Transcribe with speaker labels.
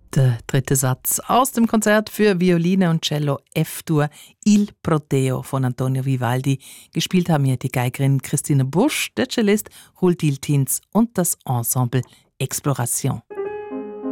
Speaker 1: Der dritte Satz aus dem Konzert für Violine und Cello F-Dur Il Proteo von Antonio Vivaldi. Gespielt haben hier die Geigerin Christine Busch, der Cellist Ruhl Dilthins und das Ensemble Exploration.